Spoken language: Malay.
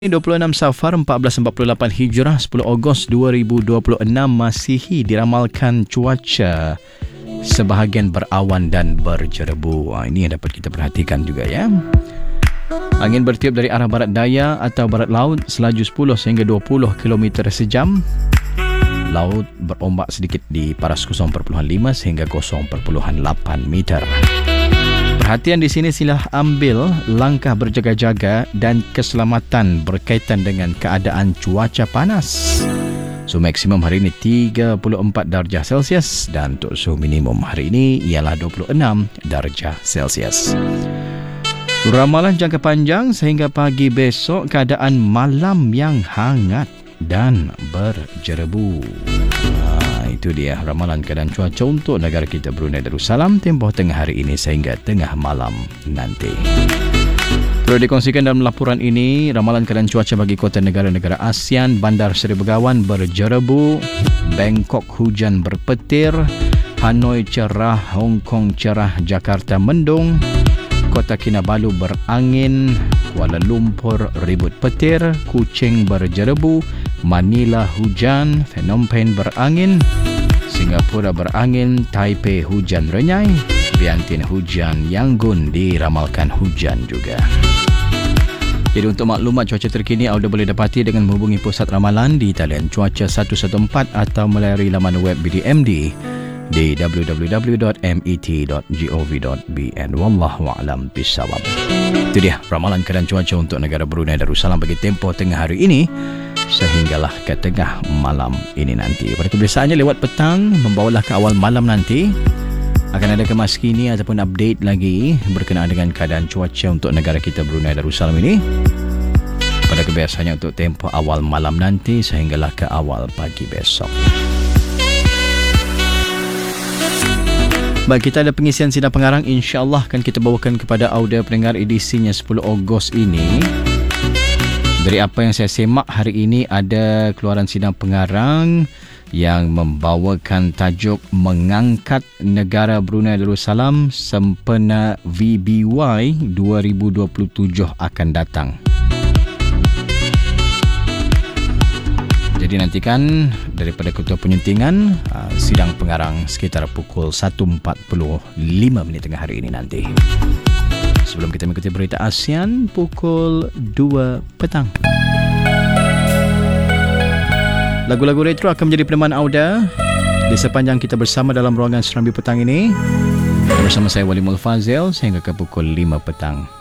26 Safar 1448 Hijrah 10 Ogos 2026 Masihi diramalkan cuaca sebahagian berawan dan berjerebu. Ini yang dapat kita perhatikan juga ya. Angin bertiup dari arah barat daya atau barat laut selaju 10 sehingga 20 km sejam. Laut berombak sedikit di paras 0.5 sehingga 0.8 meter. Perhatian di sini, sila ambil langkah berjaga-jaga dan keselamatan berkaitan dengan keadaan cuaca panas. Suhu maksimum hari ini 34 darjah Celsius dan untuk suhu minimum hari ini ialah 26 darjah Celsius. Ramalan jangka panjang sehingga pagi besok, keadaan malam yang hangat dan berjerebu. Itu dia ramalan keadaan cuaca untuk negara kita Brunei Darussalam tempoh tengah hari ini sehingga tengah malam nanti. Perlu dikongsikan dalam laporan ini, ramalan keadaan cuaca bagi kota negara-negara ASEAN, Bandar Seri Begawan berjerebu, Bangkok hujan berpetir, Hanoi cerah, Hong Kong cerah, Jakarta mendung, Kota Kinabalu berangin, Kuala Lumpur ribut petir, Kuching berjerebu, Manila hujan, Phnom Penh berangin, Singapura berangin, Taipei hujan renyai, Vientiane hujan, Yangon diramalkan hujan juga. Jadi untuk maklumat cuaca terkini, anda boleh dapati dengan menghubungi pusat ramalan di talian cuaca 114 atau melalui laman web BDMD di www.met.gov.bn. Wallahualam bisawab. Itu dia ramalan keadaan cuaca untuk negara Brunei Darussalam bagi tempoh tengah hari ini sehinggalah ke tengah malam ini nanti. Pada kebiasaannya lewat petang membawalah ke awal malam nanti akan ada kemas kini ataupun update lagi berkenaan dengan keadaan cuaca untuk negara kita Brunei Darussalam ini. Pada kebiasaannya untuk tempoh awal malam nanti sehinggalah ke awal pagi besok. Baik, kita ada pengisian sidang pengarang, insya-Allah akan kita bawakan kepada audio pendengar edisinya 10 Ogos ini. Dari apa yang saya semak hari ini, ada keluaran sidang pengarang yang membawakan tajuk mengangkat negara Brunei Darussalam sempena VBY 2027 akan datang. Jadi nantikan daripada ketua penyuntingan sidang pengarang sekitar pukul 1.45 tengah hari ini nanti. Sebelum kita mengikuti berita ASEAN pukul 2 petang. Lagu-lagu retro akan menjadi peneman Auda di sepanjang kita bersama dalam ruangan Serambi Petang ini. Bersama saya Wali Mulfazil sehingga ke pukul 5 petang.